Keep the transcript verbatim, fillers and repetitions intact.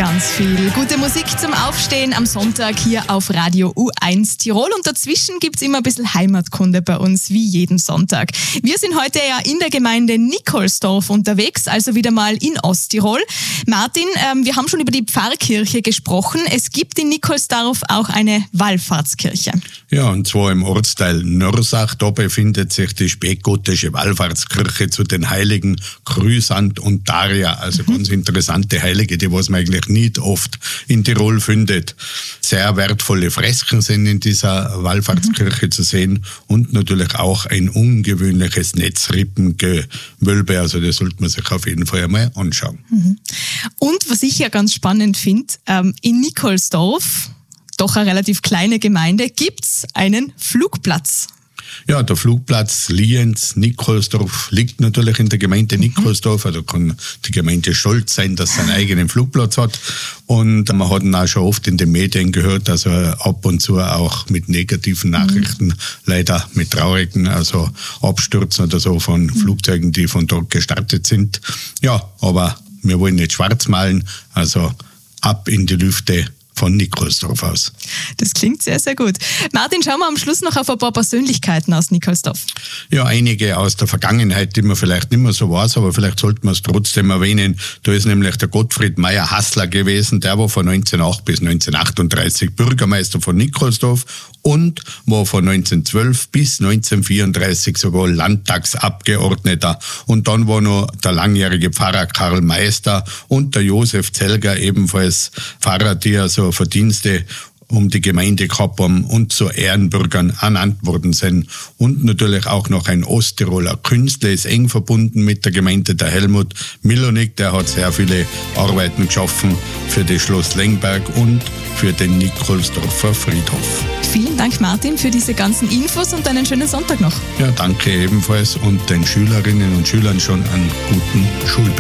ganz viel gute Musik zum Aufstehen am Sonntag hier auf Radio U eins Tirol. Und dazwischen gibt es immer ein bisschen Heimatkunde bei uns, wie jeden Sonntag. Wir sind heute ja in der Gemeinde Nikolsdorf unterwegs, also wieder mal in Osttirol. Martin, ähm, wir haben schon über die Pfarrkirche gesprochen. Es gibt in Nikolsdorf auch eine Wallfahrtskirche. Ja, und zwar im Ortsteil Nörsach. Da befindet sich die spätgotische Wallfahrtskirche zu den Heiligen Chrysant und Daria. Also ganz interessante Heilige, die was man eigentlich nicht oft in Tirol findet. Sehr wertvolle Fresken sind in dieser Wallfahrtskirche mhm. zu sehen und natürlich auch ein ungewöhnliches Netzrippengewölbe. Also das sollte man sich auf jeden Fall einmal anschauen. Mhm. Und was ich ja ganz spannend finde, ähm, in Nikolsdorf, doch eine relativ kleine Gemeinde, gibt's einen Flugplatz. Ja, der Flugplatz Lienz-Nikolsdorf liegt natürlich in der Gemeinde Nikolsdorf. Also kann die Gemeinde stolz sein, dass sie einen eigenen Flugplatz hat. Und man hat ihn auch schon oft in den Medien gehört, also ab und zu auch mit negativen Nachrichten, mhm. leider mit traurigen, also Abstürzen oder so von mhm. Flugzeugen, die von dort gestartet sind. Ja, aber wir wollen nicht schwarz malen, also ab in die Lüfte von Nikolsdorf aus. Das klingt sehr, sehr gut. Martin, schauen wir am Schluss noch auf ein paar Persönlichkeiten aus Nikolsdorf. Ja, einige aus der Vergangenheit, die man vielleicht nicht mehr so weiß, aber vielleicht sollte man es trotzdem erwähnen. Da ist nämlich der Gottfried Meyer-Hassler gewesen, der war von neunzehnhundertacht bis neunzehnhundertachtunddreißig Bürgermeister von Nikolsdorf und war von neunzehnhundertzwölf bis neunzehnhundertvierunddreißig sogar Landtagsabgeordneter. Und dann war noch der langjährige Pfarrer Karl Meister und der Josef Zelger, ebenfalls Pfarrer, die also Verdienste um die Gemeinde gehabt haben und zu Ehrenbürgern ernannt worden sind. Und natürlich auch noch ein Osttiroler Künstler ist eng verbunden mit der Gemeinde, der Helmut Milonik, der hat sehr viele Arbeiten geschaffen für das Schloss Lengberg und für den Nikolsdorfer Friedhof. Vielen Dank, Martin, für diese ganzen Infos und einen schönen Sonntag noch. Ja, danke ebenfalls und den Schülerinnen und Schülern schon einen guten Schulbeginn.